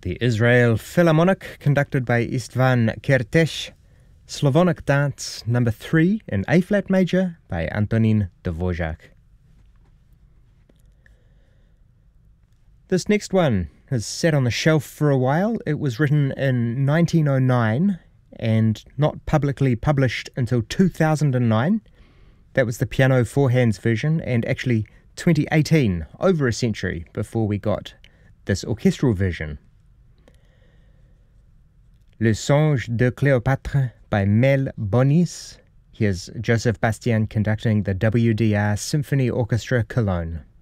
The Israel Philharmonic, conducted by Istvan Kertész. Slavonic Dance No. 3 in A-flat major by Antonin Dvorak. This next one has sat on the shelf for a while. It was written in 1909 and not publicly published until 2009. That was the piano four hands version, and actually 2018, over a century before we got this orchestral version. Le Songe de Cléopâtre by Mel Bonis. Here's Joseph Bastian conducting the WDR Symphony Orchestra Cologne.